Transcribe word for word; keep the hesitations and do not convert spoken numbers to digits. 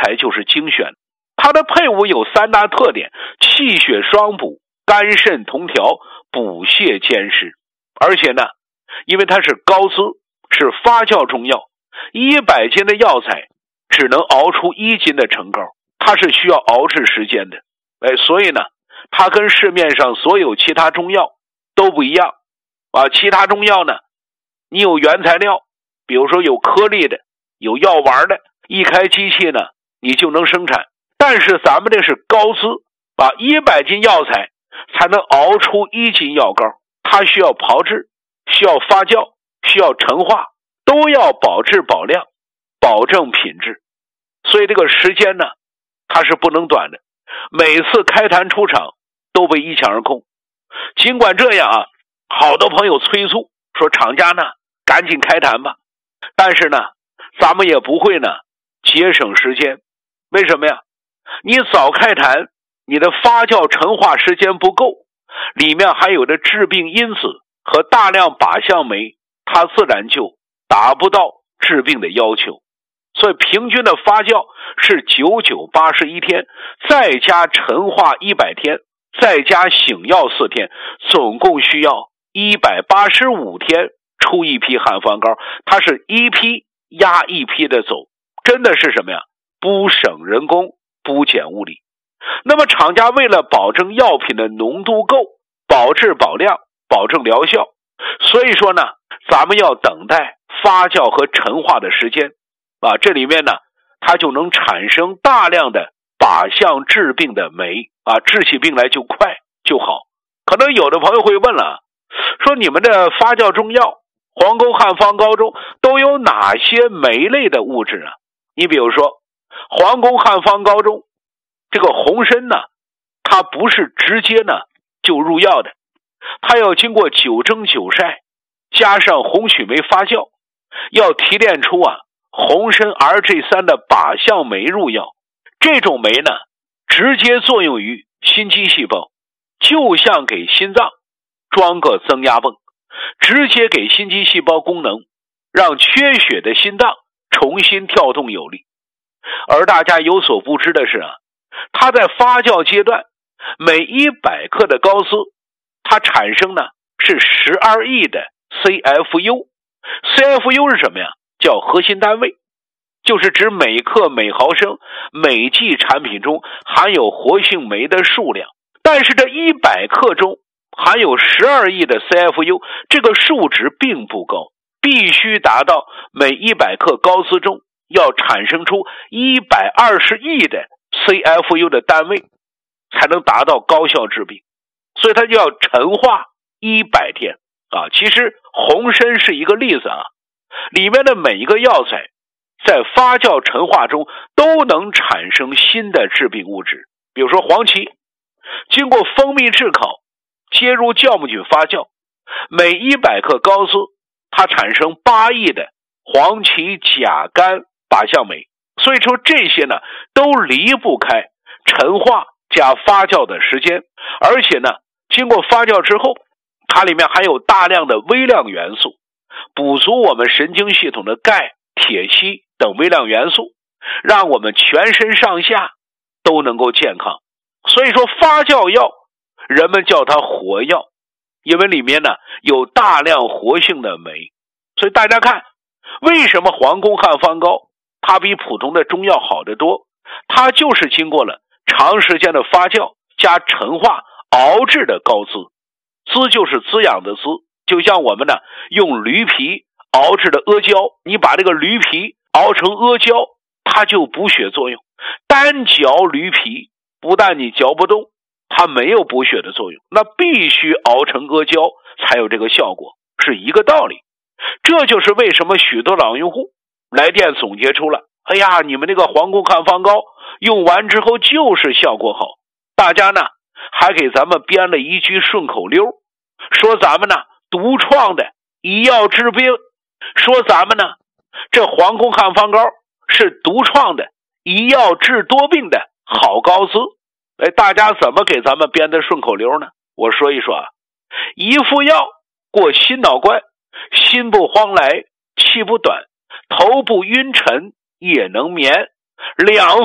材就是精选。它的配伍有三大特点：气血双补、肝肾同调、补泻兼施。而且呢，因为它是高滋，是发酵中药，一百斤的药材只能熬出一斤的成膏，它是需要熬制时间的。哎，所以呢，它跟市面上所有其他中药都不一样啊。其他中药呢，你有原材料，比如说有颗粒的，有药丸的，一开机器呢，你就能生产。但是咱们这是高滋啊，一百斤药材才能熬出一斤药膏，它需要炮制，需要发酵，需要陈化，都要保质保量，保证品质。所以这个时间呢，它是不能短的。每次开坛出场都被一抢而空。尽管这样啊，好多朋友催促说厂家呢赶紧开坛吧，但是呢咱们也不会呢节省时间。为什么呀？你早开坛，你的发酵陈化时间不够，里面还有的致病因子和大量靶向酶，它自然就达不到治病的要求。所以平均的发酵是九九八十一天，再加陈化一百天，再加醒药四天，总共需要一百八十五天出一批汉方膏。它是一批压一批的走，真的是什么呀？不省人工，不减物力。那么厂家为了保证药品的浓度够，保质保量，保证疗效，所以说呢，咱们要等待发酵和陈化的时间啊，这里面呢，它就能产生大量的靶向治病的酶啊，治起病来就快就好。可能有的朋友会问了，说你们的发酵中药黄沟汉方膏中都有哪些酶类的物质啊？你比如说黄沟汉方膏中这个红参呢，它不是直接呢就入药的，它要经过九蒸九晒，加上红曲酶发酵，要提炼出啊红参 R G 三 的靶向酶入药。这种酶呢，直接作用于心肌细胞，就像给心脏装个增压泵，直接给心肌细胞功能，让缺血的心脏重新跳动有力。而大家有所不知的是啊，它在发酵阶段，每一百克的高斯，它产生呢是十二亿的 C F U。C F U 是什么呀？叫核心单位，就是指每克每毫升每剂产品中含有活性酶的数量。但是这一百克中含有十二亿的 C F U， 这个数值并不高，必须达到每一百克高斯中要产生出一百二十亿的 C F U 的单位，才能达到高效治病。所以它就要陈化一百天啊。其实红参是一个例子啊，里面的每一个药材在发酵陈化中都能产生新的致病物质。比如说黄芪，经过蜂蜜炙烤，接入酵母菌发酵，每一百克高斯它产生八亿的黄芪甲苷靶向酶。所以说这些呢都离不开陈化加发酵的时间，而且呢经过发酵之后，它里面含有大量的微量元素，补足我们神经系统的钙、铁、硒等微量元素，让我们全身上下都能够健康。所以说发酵药人们叫它活药，因为里面呢有大量活性的酶。所以大家看，为什么黄宫汉方膏它比普通的中药好得多？它就是经过了长时间的发酵加陈化熬制的高滋。滋就是滋养的滋，就像我们呢用驴皮熬制的阿胶，你把这个驴皮熬成阿胶，它就补血作用。单嚼驴皮不但你嚼不动，它没有补血的作用，那必须熬成阿胶才有这个效果，是一个道理。这就是为什么许多老用户来电总结出了，哎呀，你们这个黄宫汉方膏用完之后就是效果好。大家呢还给咱们编了一句顺口溜，说咱们呢独创的医药治病，说咱们呢这黄宫汉方膏是独创的医药治多病的好膏滋。哎，大家怎么给咱们编的顺口溜呢？我说一说啊，一副药过心脑关，心不慌来气不短，头不晕沉夜能眠，两